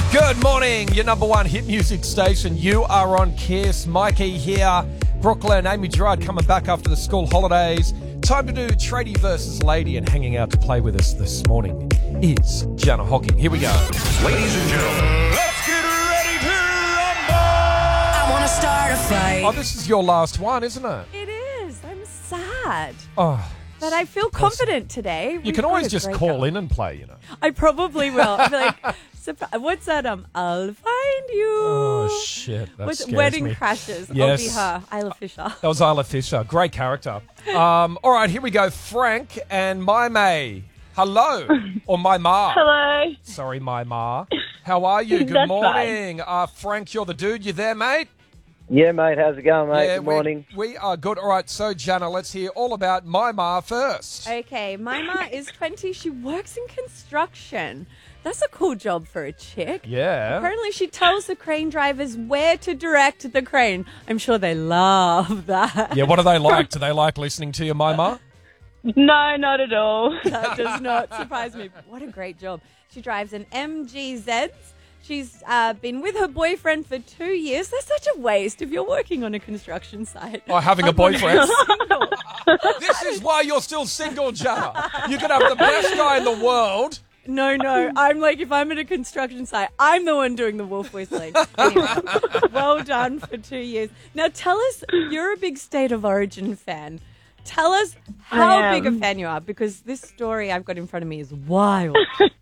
Good morning, your number one hit music station. You are on Kiss. Mikey here. Brooklyn, Amy Gerard coming back after the school holidays. Time to do Tradie versus Lady, and hanging out to play with us this morning is Jana Hocking. Here we go. Ladies and gentlemen, let's get ready to rumble! I want to start a fight. Oh, this is your last one, isn't it? It is. I'm sad. Oh, But I feel confident today. you can always just call in and play, you know. I probably will. I'll be like, what's that? I'll find you. Oh, shit. That What's scares Wedding me. Crashes? I'll Yes. be her. Isla Fisher. That was Isla Fisher. Great character. All right, here we go. Frank and My May. Hello. Or My Ma. Hello. Sorry, My Ma. How are you? Good That's morning. Frank, you're the dude. You there, mate? Yeah, mate. How's it going, mate? Yeah, Good morning. We are good. All right, so, Jana, let's hear all about My Ma first. Okay, my ma is 20. She works in construction. That's a cool job for a chick. Yeah. Apparently, she tells the crane drivers where to direct the crane. I'm sure they love that. Yeah, what do they like? Do they like listening to you, My Ma? No, not at all. That does not surprise me. What a great job. She drives an MGZ. She's been with her boyfriend for 2 years. That's such a waste if you're working on a construction site. Oh, having a boyfriend? This is why you're still single, Jana. You could have the best guy in the world. No. I'm like, if I'm at a construction site, I'm the one doing the wolf whistling. Anyway, well done for 2 years. Now tell us, you're a big State of Origin fan. Tell us how big a fan you are, because this story I've got in front of me is wild.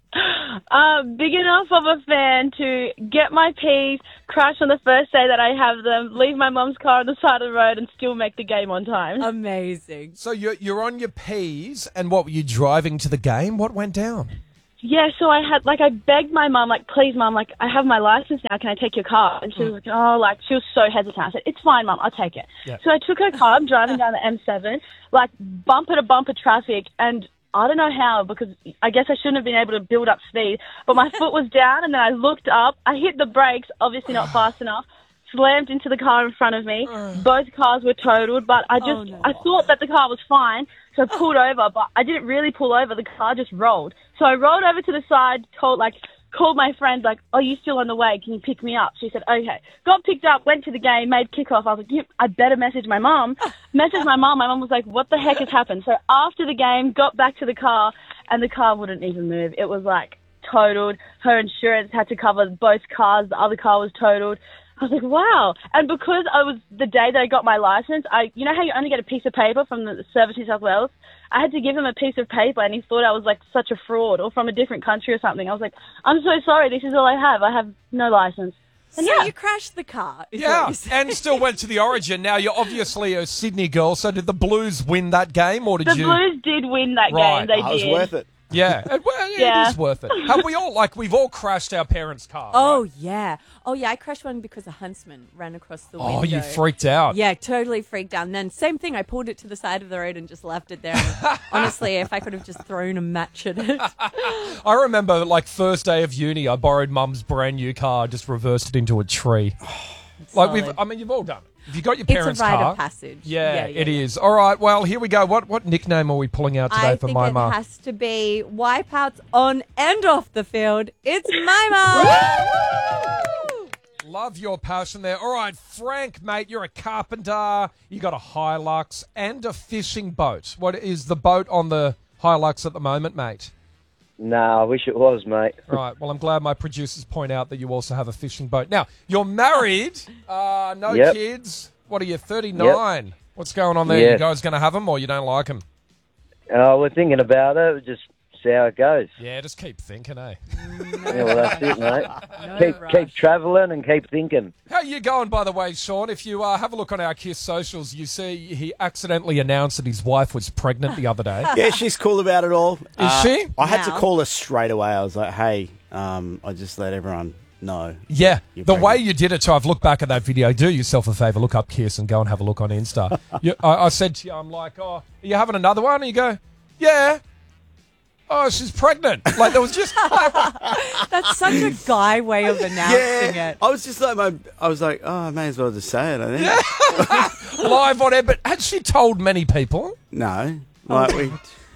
Big enough of a fan to get my peas, crash on the first day that I have them, leave my mum's car on the side of the road, and still make the game on time. Amazing. So you're on your P's, and what, were you driving to the game? What went down? Yeah, so I begged my mum, please, mum, I have my license now, can I take your car? And she was she was so hesitant. I said, it's fine, mum, I'll take it. Yeah. So I took her car, I'm driving down the M7, bumper to bumper traffic, and I don't know how, because I guess I shouldn't have been able to build up speed, but my foot was down, and then I looked up, I hit the brakes, obviously not fast enough, slammed into the car in front of me. Both cars were totaled, but I thought that the car was fine, so I pulled over, but I didn't really pull over. The car just rolled. So I rolled over to the side, called my friend, are you still on the way? Can you pick me up? She said, okay. Got picked up, went to the game, made kickoff. I was like, I better message my mum. Messaged my mum. My mum was like, what the heck has happened? So after the game, got back to the car, and the car wouldn't even move. It was totaled. Her insurance had to cover both cars. The other car was totaled. I was like, wow. And because the day that I got my license, you know how you only get a piece of paper from the Service New South Wales? I had to give him a piece of paper, and he thought I was such a fraud or from a different country or something. I was like, I'm so sorry, this is all I have. I have no license. And So you crashed the car. Is what you said. And still went to the Origin. Now, you're obviously a Sydney girl, so did the Blues win that game, or did the you? Blues did win that Right. game. They It was did. worth it. Yeah. It is worth it. Have we all, we've all crashed our parents' car? Oh, right? yeah. Oh, yeah, I crashed one because a huntsman ran across the window. Oh, you freaked out. Yeah, totally freaked out. And then same thing, I pulled it to the side of the road and just left it there. And honestly, if I could have just thrown a match at it. I remember, first day of uni, I borrowed Mum's brand new car, just reversed it into a tree. Solid. You've all done it. If you got your It's a parents' rite car, of passage. Yeah, it is. All right, well, here we go. What nickname are we pulling out today I for think My it Ma? has to be wipeouts on and off the field. It's My Ma! Love your passion there. All right, Frank, mate, you're a carpenter. You got a Hilux and a fishing boat. What is the boat on the Hilux at the moment, mate? Nah, I wish it was, mate. All right, well, I'm glad my producers point out that you also have a fishing boat. Now, you're married, no Yep. kids. What are you, 39? What's going on there? Yeah. You guys going to have them or you don't like them? We're thinking about it. Just see how it goes. Yeah, just keep thinking, eh? Yeah, well, that's it, mate. No Keep travelling and keep thinking. How you going, by the way, Sean? If you have a look on our Kiss socials, you see he accidentally announced that his wife was pregnant the other day. Yeah, she's cool about it all. Is she? I had to Now. call her straight away. I was like, hey, I just let everyone know. Yeah, You're the way pregnant. you did it, so I've looked back at that video. Do yourself a favour, look up Kiss and go and have a look on Insta. I said to you, I'm like, oh, are you having another one? And you go, yeah. Oh, she's pregnant. There was just... That's such a guy way of announcing it. I was just like, oh, I may as well just say it, I think. live on air, but had she told many people? No.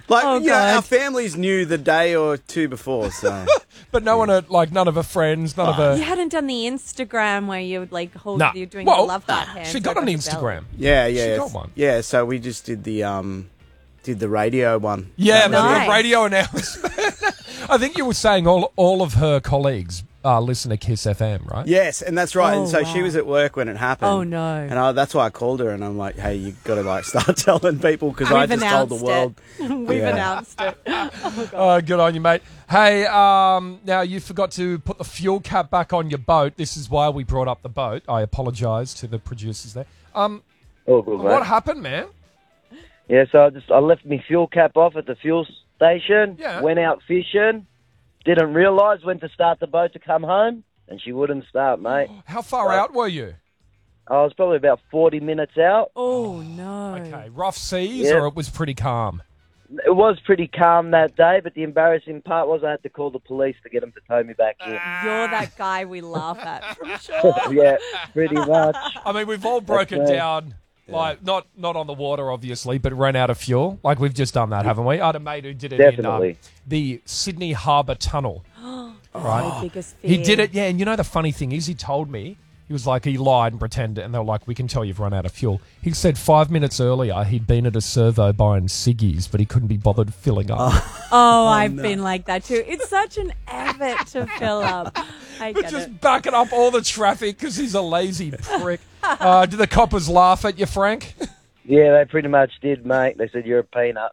Like, Oh, you know, our God. families knew the day or two before, so. But no one, none of her friends, none of her. You hadn't done the Instagram where you would like hold, Nah. you're doing Well, your love heart hand. She got an Instagram. Yeah, She yeah. got one. Yeah, so we just did the radio one. Yeah, Nice. the radio announcement. I think you were saying all of her colleagues listen to Kiss FM, right? Yes, and that's right. Oh, and so wow. she was at work when it happened. Oh, no. And that's why I called her, and I'm like, "Hey, you got to like start telling people because I We've just told the announced world." it. We've Yeah. announced it. Oh, good on you, mate. Hey, now you forgot to put the fuel cap back on your boat. This is why we brought up the boat. I apologise to the producers there. All good, mate. What happened, man? Yeah, so I left my fuel cap off at the fuel station. Yeah. Went out fishing. Didn't realise when to start the boat to come home, and she wouldn't start, mate. How far out were you? I was probably about 40 minutes out. Oh, no. Okay, rough seas Yeah. or it was pretty calm? It was pretty calm that day, but the embarrassing part was I had to call the police to get them to tow me back in. You're that guy we laugh at from shore. Yeah, pretty much. I mean, we've all broken right. down, like not on the water, obviously, but ran out of fuel. Like we've just done that, haven't we? I had a mate who did it Definitely. in the Sydney Harbour Tunnel. My biggest fear. He did it, yeah. And you know the funny thing is, he told me he was like he lied and pretended, and they were like, "We can tell you've run out of fuel." He said 5 minutes earlier he'd been at a servo buying ciggies, but he couldn't be bothered filling up. Oh, I've been like that too. It's such an effort to fill up. I But get just it. backing up all the traffic because he's a lazy prick. Did the coppers laugh at you, Frank? Yeah, they pretty much did, mate. They said, you're a peanut.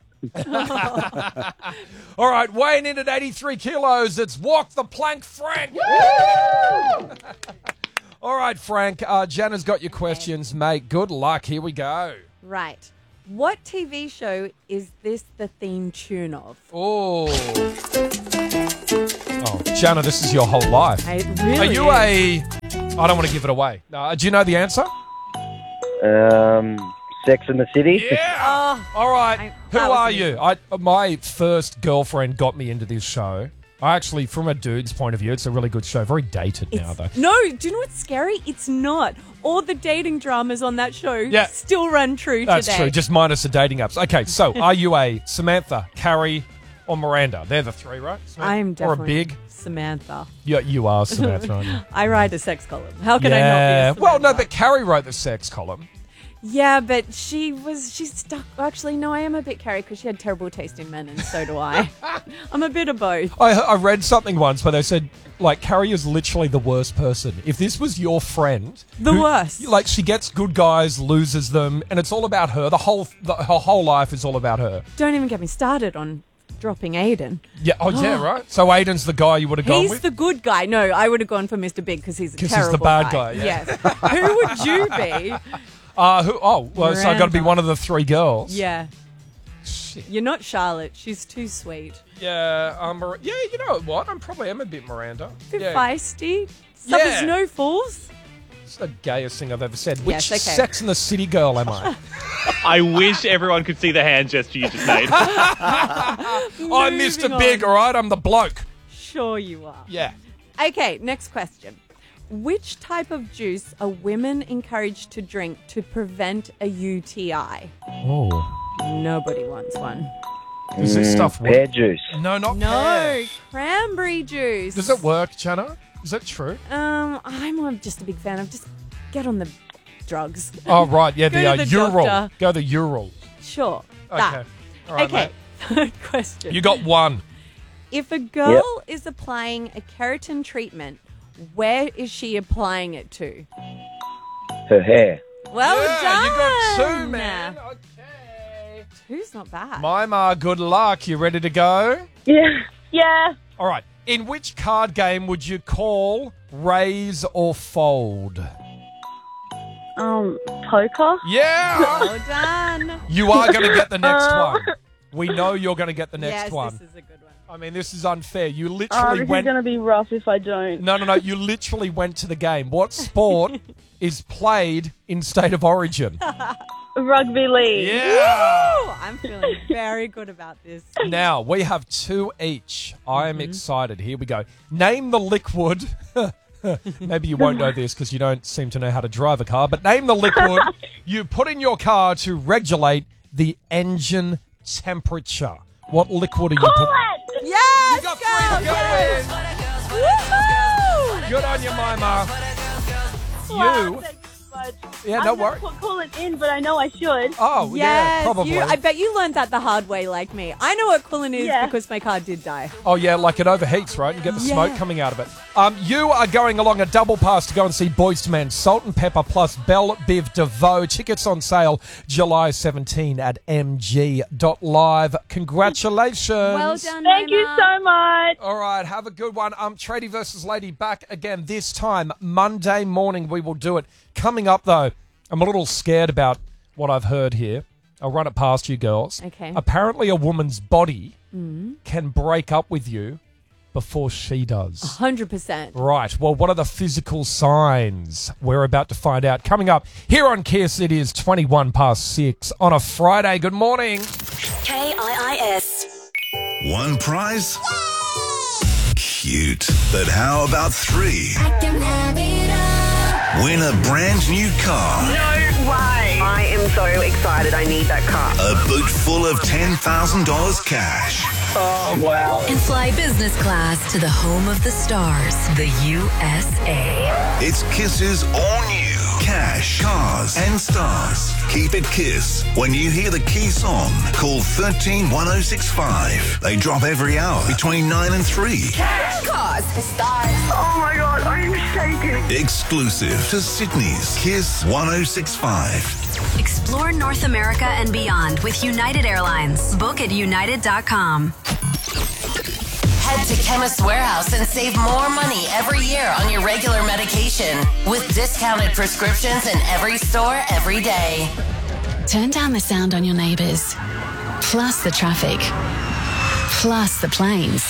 All right, weighing in at 83 kilos, it's Walk the Plank, Frank. All right, Frank, Jana's got your questions, mate. Good luck. Here we go. Right. What TV show is this the theme tune of? Oh, Jana, this is your whole life. It really Are you is. I don't want to give it away. Do you know the answer? Sex in the City. Yeah. Oh, All right. Who that was are me. you? My first girlfriend got me into this show. I actually, from a dude's point of view, it's a really good show. Very dated now, though. No, do you know what's scary? It's not. All the dating dramas on that show Yeah. still run true That's today. true, just minus the dating apps. Okay, so are you a Samantha, Carrie, or Miranda? They're the three, right? Samantha? I'm definitely Or a big? Samantha. Yeah, you are Samantha, aren't you? I write a sex column. How can I not Yeah. be a Well, no, Samantha? but Carrie wrote the sex column. Yeah, but she's stuck. Actually, no, I am a bit Carrie because she had terrible taste in men, and so do I. I'm a bit of both. I read something once where they said, like, Carrie is literally the worst person. If this was your friend... The worst. Like, she gets good guys, loses them, and it's all about her. Her whole life is all about her. Don't even get me started on dropping Aiden. Yeah. Oh, yeah, right? So Aiden's the guy you would have gone He's with? the good guy. No, I would have gone for Mr. Big because he's a 'Cause he's terrible the bad guy, yeah. Yes. Who would you be? So I got to be Miranda. one of the three girls. Yeah. Shit. You're not Charlotte. She's too sweet. Yeah, yeah, you know what? I probably am a bit Miranda. Bit Yeah. feisty. Suffers Yeah. no fools. It's the gayest thing I've ever said. Which Yes, okay. Sex and the City girl am I? I wish everyone could see the hand gesture you just made. I'm Mr. Moving Big, on. all right? I'm the bloke. Sure you are. Yeah. Okay, next question. Which type of juice are women encouraged to drink to prevent a UTI? Oh. Nobody wants one. Does this stuff work? Pear juice. No, not No, pear. cranberry juice. Does it work, Jana? Is that true? I'm just a big fan of just get on the drugs. Oh, right. Yeah, Go the to the Ural. doctor. Go the Ural. Sure. Okay. That. All right, Okay. mate. Third question. You got one. If a girl is applying a keratin treatment, where is she applying it to? Her hair. Well yeah, done. you got two, man. Okay. Two's not bad. Mima, good luck. You ready to go? Yeah. Yeah. All right. In which card game would you call raise or fold? Poker. Yeah. Well done. You are going to get the next one. We know you're going to get the next yes, one. this is a good one. I mean, this is unfair. You Oh, literally this is went... going to be rough if I don't. No. You literally went to the game. What sport is played in State of Origin? Rugby league. Yeah. Woo! I'm feeling very good about this. Now, we have two each. I am excited. Here we go. Name the liquid. Maybe you won't know this because you don't seem to know how to drive a car, but name the liquid you put in your car to regulate the engine temperature. What liquid are you putting? Coolant! Yes, You got girl, 3 to go yes. in. Woohoo! Good on you, Mima. Wow, thank you so much. Yeah, no I've worries. never put coolant in, but I know I should. Oh, yeah, Yes, probably. I bet you learned that the hard way like me. I know what coolant is Yeah. because my car did die. Oh, yeah, like it overheats, right? You get the smoke Yeah. coming out of it. You are going along a double pass to go and see Boyz II Men, Salt and Pepper plus Belle Biv DeVoe. Tickets on sale July 17 at mg.live. Congratulations. Well done, Thank you Mima. so much. All right, have a good one. Tradie versus Lady back again this time Monday morning. We will do it. Coming up, though, I'm a little scared about what I've heard here. I'll run it past you girls. Okay. Apparently a woman's body can break up with you before she does. 100%. Right. Well, what are the physical signs? We're about to find out. Coming up here on Kiss, it is 21 past 6 on a Friday. Good morning. KIIS. One prize? Cute. But how about 3? Win a brand new car. No way. I am so excited. I need that car. A boot full of $10,000 cash. Oh, wow. And fly business class to the home of the stars, the USA. It's Kiss's all new cash, cars, and stars. Keep it Kiss. When you hear the key song, call 131065. They drop every hour between 9 and 3. Cars for stars. Oh, my God. I am shaking. Exclusive to Sydney's Kiss 1065. Explore North America and beyond with United Airlines. Book at united.com. Head to Chemist Warehouse and save more money every year on your regular medication with discounted prescriptions in every store every day. Turn down the sound on your neighbours, plus the traffic, plus the planes.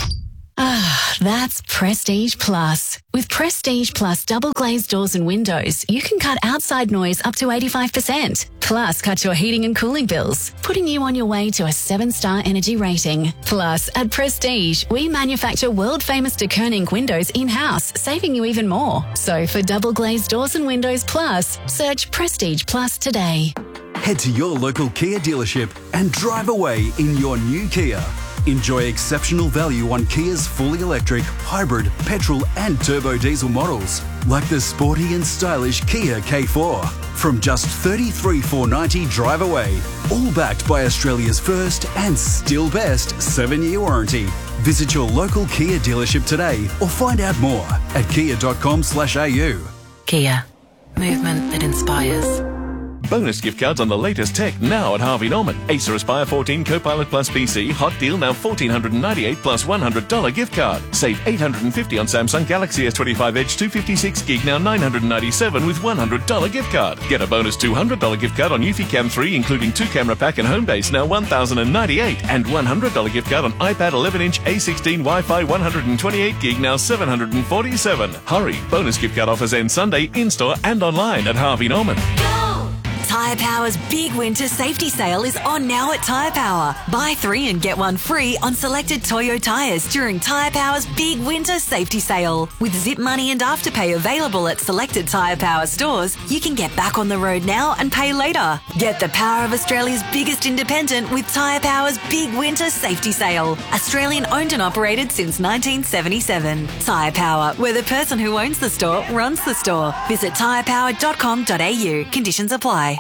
Ah, that's Prestige Plus. With Prestige Plus double glazed doors and windows, you can cut outside noise up to 85%. Plus, cut your heating and cooling bills, putting you on your way to a 7-star energy rating. Plus, at Prestige, we manufacture world-famous de Koning windows in-house, saving you even more. So for double glazed doors and windows plus, search Prestige Plus today. Head to your local Kia dealership and drive away in your new Kia. Enjoy exceptional value on Kia's fully electric, hybrid, petrol and turbo diesel models, like the sporty and stylish Kia K4. From just $33,490 drive away, all backed by Australia's first and still best 7-year warranty. Visit your local Kia dealership today or find out more at kia.com/au. Kia. Movement that inspires. Bonus gift cards on the latest tech now at Harvey Norman. Acer Aspire 14 Copilot Plus PC, hot deal now $1,498 plus $100 gift card. Save $850 on Samsung Galaxy S25 Edge 256 gig, now $997 with $100 gift card. Get a bonus $200 gift card on Eufy Cam 3, including 2-camera pack and home base, now $1,098, and $100 gift card on iPad 11-inch A16 Wi-Fi 128 gig, now $747. Hurry! Bonus gift card offers end Sunday in-store and online at Harvey Norman. Tyre Power's big winter safety sale is on now at Tyre Power. Buy 3 and get 1 free on selected Toyo tyres during Tyre Power's big winter safety sale. With Zip Money and Afterpay available at selected Tyre Power stores, you can get back on the road now and pay later. Get the power of Australia's biggest independent with Tyre Power's big winter safety sale. Australian owned and operated since 1977. Tyre Power, where the person who owns the store runs the store. Visit tyrepower.com.au. Conditions apply.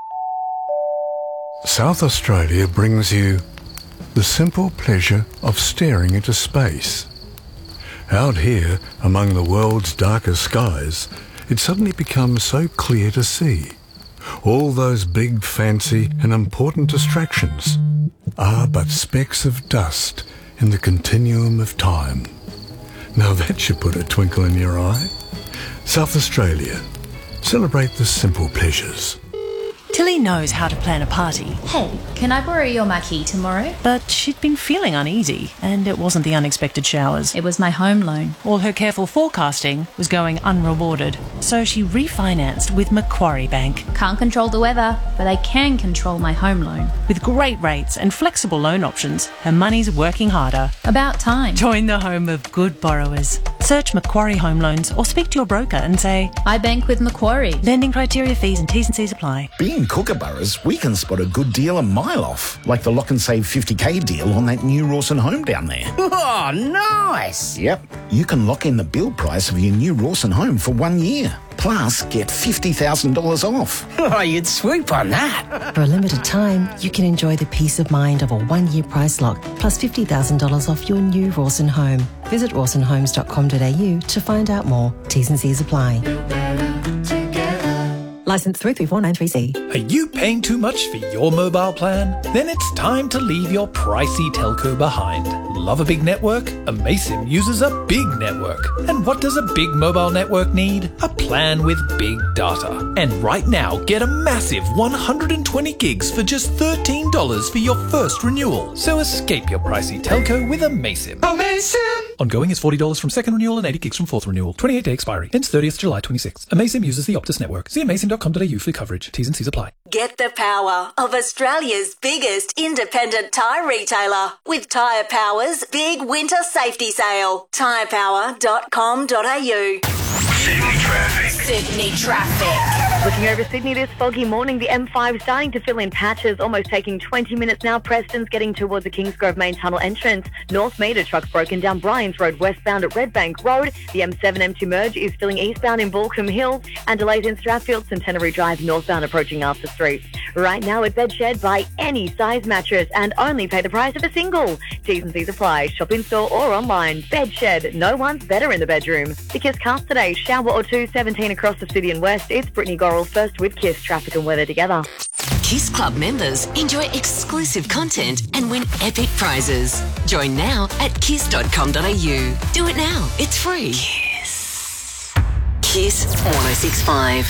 South Australia brings you the simple pleasure of staring into space. Out here, among the world's darkest skies, it suddenly becomes so clear to see. All those big, fancy and important distractions are but specks of dust in the continuum of time. Now that should put a twinkle in your eye. South Australia. Celebrate the simple pleasures. Tilly knows how to plan a party. Hey, can I borrow your marquee tomorrow? But she'd been feeling uneasy, and it wasn't the unexpected showers. It was my home loan. All her careful forecasting was going unrewarded, so she refinanced with Macquarie Bank. Can't control the weather, but I can control my home loan. With great rates and flexible loan options, her money's working harder. About time. Join the home of good borrowers. Search Macquarie Home Loans or speak to your broker and say, I bank with Macquarie. lending criteria, fees and T's and C's apply. Being Kookaburras, we can spot a good deal a mile off, like the lock and save 50k deal on that new Rawson home down there. Oh, nice! Yep, you can lock in the build price of your new Rawson home for 1 year. Plus, get $50,000 off. Oh, you'd swoop on that. For a limited time, you can enjoy the peace of mind of a 1-year price lock plus $50,000 off your new Rawson home. Visit rawsonhomes.com.au to find out more. T's and C's apply. Licence 334993C. Are you paying too much for your mobile plan? Then it's time to leave your pricey telco behind. Love a big network? Amaysim uses a big network. And what does a big mobile network need? A plan with big data. And right now, get a massive 120 gigs for just $13 for your first renewal. So escape your pricey telco with Amaysim. Amaysim! Ongoing is $40 from second renewal and 80 gigs from fourth renewal. 28-day expiry. Ends 30th July 26. Amaysim uses the Optus network. See amaysim.com.au for coverage. T's and C's apply. Get the power of Australia's biggest independent tyre retailer with Tyre Power's big winter safety sale. Tyrepower.com.au. Sydney traffic. Looking over Sydney this foggy morning, the M5 starting to fill in patches, almost taking 20 minutes now. Preston's getting towards the Kingsgrove main tunnel entrance. North Meter trucks broken down Bryans Road westbound at Redbank Road. The M7-M2 merge is filling eastbound in Baulkham Hills, and delays in Strathfield, Centenary Drive northbound approaching Arthur Street. Right now at Bedshed, buy any size mattress and only pay the price of a single. T's and C's apply. Shop in store or online. Bedshed, no one's better in the bedroom. The Kiss Cast today, shower or two, 17 across the city and west. It's Brittany Gorrell first with Kiss traffic and weather together. Kiss Club members enjoy exclusive content and win epic prizes. Join now at kiss.com.au. Do it now. It's free. Kiss 106.5.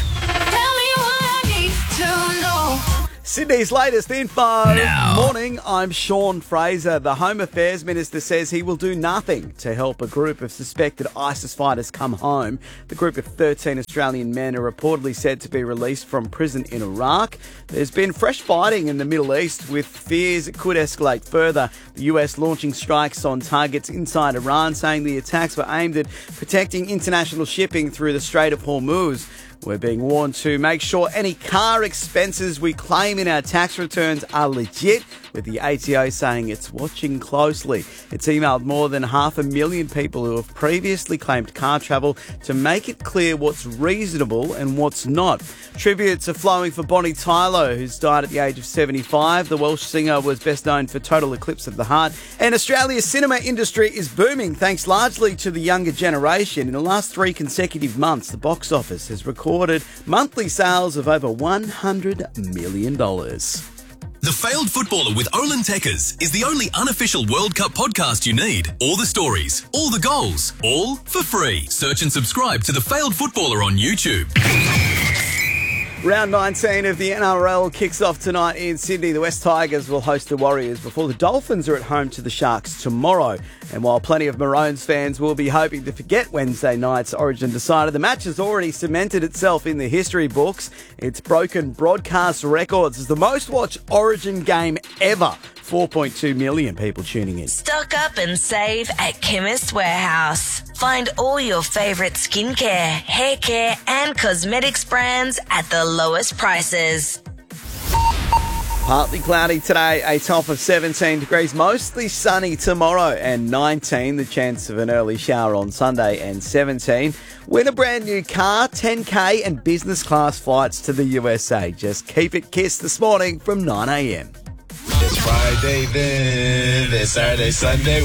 Sydney's latest info. Morning, I'm Sean Fraser. The Home Affairs Minister says he will do nothing to help a group of suspected ISIS fighters come home. The group of 13 Australian men are reportedly said to be released from prison in Iraq. There's been fresh fighting in the Middle East with fears it could escalate further. The US launching strikes on targets inside Iran, saying the attacks were aimed at protecting international shipping through the Strait of Hormuz. We're being warned to make sure any car expenses we claim in our tax returns are legit, with the ATO saying it's watching closely. It's emailed more than 500,000 people who have previously claimed car travel to make it clear what's reasonable and what's not. Tributes are flowing for Bonnie Tyler, who's died at the age of 75. The Welsh singer was best known for Total Eclipse of the Heart. And Australia's cinema industry is booming thanks largely to the younger generation. In the last 3 consecutive months, the box office has recorded monthly sales of over $100 million. The Failed Footballer with Olin Tekkers is the only unofficial World Cup podcast you need. All the stories, all the goals, all for free. Search and subscribe to The Failed Footballer on YouTube. Round 19 of the NRL kicks off tonight in Sydney. The West Tigers will host the Warriors before the Dolphins are at home to the Sharks tomorrow. And while plenty of Maroons fans will be hoping to forget Wednesday night's Origin decider, the match has already cemented itself in the history books. It's broken broadcast records as the most watched Origin game ever. 4.2 million people tuning in. Stock up and save at Chemist Warehouse. Find all your favourite skincare, hair care and cosmetics brands at the lowest prices. Partly cloudy today, a top of 17 degrees, mostly sunny tomorrow, and 19, the chance of an early shower on Sunday, and 17. Win a brand new car, 10K and business class flights to the USA. Just keep it Kiss this morning from 9 a.m. It's Friday then, it's Saturday, Sunday.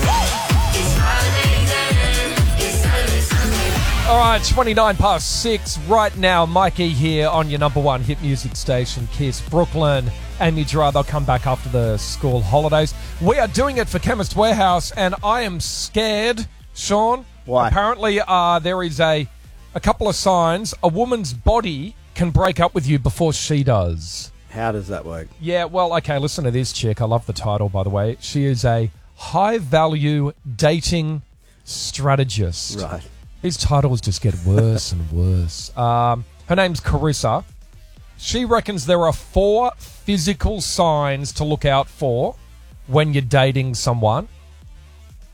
All right, 29 past 6 right now. Mikey here on your number one hit music station, Kiss. Brooklyn, Amy Gerard, they'll come back after the school holidays. We are doing it for Chemist Warehouse, and I am scared, Sean. Why? Apparently, there is a couple of signs. A woman's body can break up with you before she does. How does that work? Yeah, well, okay, listen to this chick. I love the title, by the way. She is a high-value dating strategist. Right. These titles just get worse and worse. Her name's Carissa. She reckons there are 4 physical signs to look out for when you're dating someone.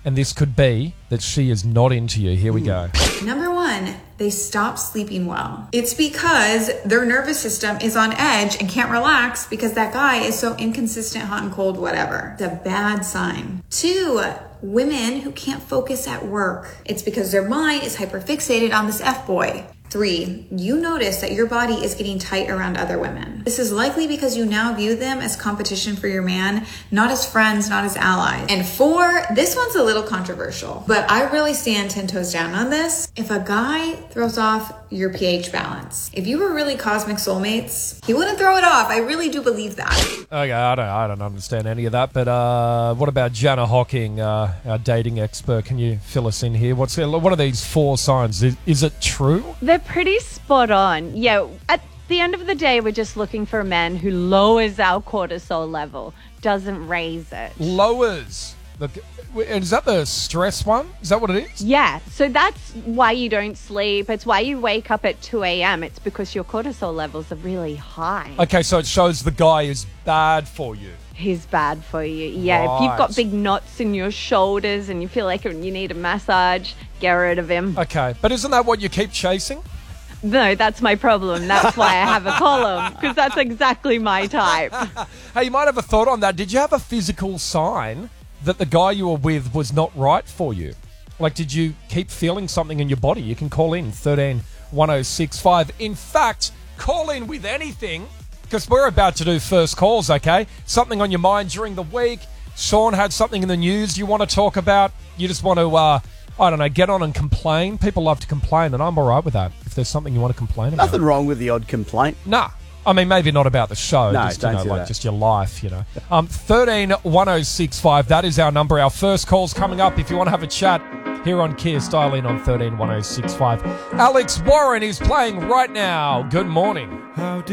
and this could be that she is not into you. Here we go. Number 1, they stop sleeping well. It's because their nervous system is on edge and can't relax because that guy is so inconsistent, hot and cold, whatever. It's a bad sign. 2, women who can't focus at work. It's because their mind is hyperfixated on this F-boy. 3, you notice that your body is getting tight around other women. This is likely because you now view them as competition for your man, not as friends, not as allies. And 4, this one's a little controversial, but I really stand 10 toes down on this. If a guy throws off your pH balance, if you were really cosmic soulmates, he wouldn't throw it off. I really do believe that. Okay, I don't understand any of that, but what about Jana Hocking, our dating expert? Can you fill us in here? What are these 4 signs? Is it true? They're pretty spot on. Yeah, at the end of the day, we're just looking for a man who lowers our cortisol level, doesn't raise it. Lowers. Is that the stress one? Is that what it is? Yeah, so that's why you don't sleep. It's why you wake up at 2 a.m. It's because your cortisol levels are really high. Okay, so it shows the guy is bad for you. He's bad for you. Yeah, Right. If you've got big knots in your shoulders and you feel like you need a massage, get rid of him. Okay, but isn't that what you keep chasing? No, that's my problem. That's why I have a column, because that's exactly my type. Hey, you might have a thought on that. Did you have a physical sign that the guy you were with was not right for you? Like, did you keep feeling something in your body? You can call in 13 1065. In fact, call in with anything, because we're about to do first calls, okay? Something on your mind during the week. Sean had something in the news you want to talk about. You just want to, I don't know, get on and complain. People love to complain, and I'm all right with that. If there's something you want to complain about. Nothing wrong with the odd complaint. Nah. I mean, maybe not about the show. No, just, don't do that. just your life, 13 1065, that is our number. Our first call's coming up. If you want to have a chat here on Kiss, dial in on 13 1065. Alex Warren is playing right now. Good morning.